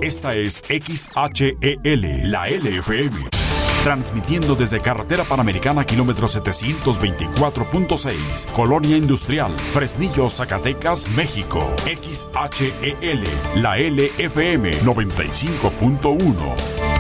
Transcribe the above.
Esta es XHEL, la LFM. Transmitiendo desde Carretera Panamericana, kilómetro 724.6, Colonia Industrial, Fresnillo, Zacatecas, México. XHEL, la LFM 95.1.